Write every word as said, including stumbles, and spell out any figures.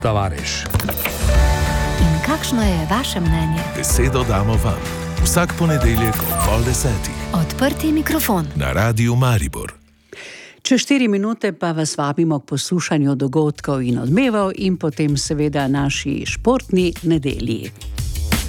tovariš. In kakšno je vaše mnenje? Besedo damo vam. Vsak ponedeljek ob pol desetih. Odprti mikrofon. Na Radiu Maribor. Čez štiri minute pa vas vabimo k poslušanju dogodkov in odmevov in potem seveda naši športni nedelji.